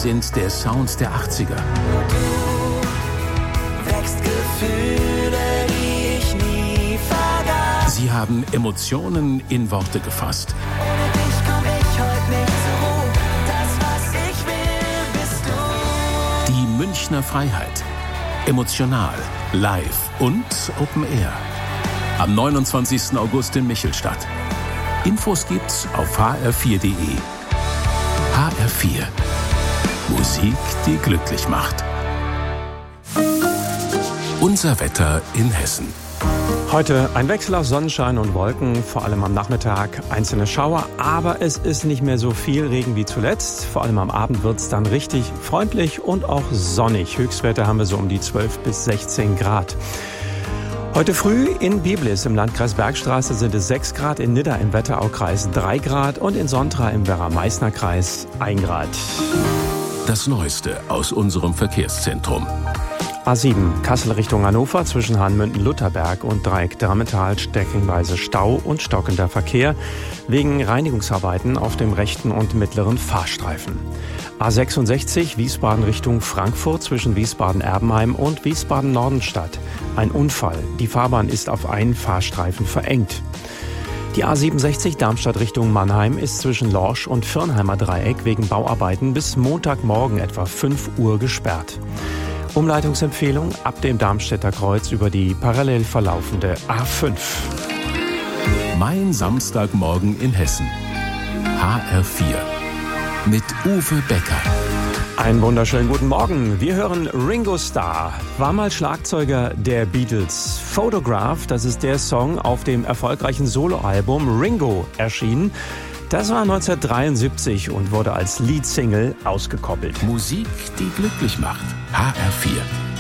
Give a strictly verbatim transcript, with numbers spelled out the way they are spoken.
sind der Sound der achtziger. Du wächst Gefühle, die ich nie vergaß. Sie haben Emotionen in Worte gefasst. Ohne dich komm ich heute nicht zur Ruhe. Das, was ich will, bist du. Die Münchner Freiheit. Emotional, live und Open Air. Am neunundzwanzigsten August in Michelstadt. Infos gibt's auf h r vier punkt d e. H R vier. Musik, die glücklich macht. Unser Wetter in Hessen. Heute ein Wechsel aus Sonnenschein und Wolken, vor allem am Nachmittag einzelne Schauer, aber es ist nicht mehr so viel Regen wie zuletzt. Vor allem am Abend wird es dann richtig freundlich und auch sonnig. Höchstwerte haben wir so um die zwölf bis sechzehn Grad. Heute früh in Biblis im Landkreis Bergstraße sind es sechs Grad, in Nidda im Wetteraukreis drei Grad und in Sontra im Werra-Meißner-Kreis ein Grad. Das Neueste aus unserem Verkehrszentrum. A sieben, Kassel Richtung Hannover zwischen Hanmünden-Lutherberg und Dreieck Drammental streckenweise Stau und stockender Verkehr wegen Reinigungsarbeiten auf dem rechten und mittleren Fahrstreifen. A sechsundsechzig, Wiesbaden Richtung Frankfurt zwischen Wiesbaden-Erbenheim und Wiesbaden-Nordenstadt. Ein Unfall. Die Fahrbahn ist auf einen Fahrstreifen verengt. Die A siebenundsechzig Darmstadt Richtung Mannheim ist zwischen Lorsch und Firnheimer Dreieck wegen Bauarbeiten bis Montagmorgen etwa fünf Uhr gesperrt. Umleitungsempfehlung ab dem Darmstädter Kreuz über die parallel verlaufende A fünf. Mein Samstagmorgen in Hessen. H R vier. Mit Uwe Becker. Einen wunderschönen guten Morgen. Wir hören Ringo Starr, war mal Schlagzeuger der Beatles. Photograph, das ist der Song auf dem erfolgreichen Soloalbum Ringo erschienen. Das war neunzehnhundertdreiundsiebzig und wurde als Leadsingle ausgekoppelt. Musik, die glücklich macht. H R vier.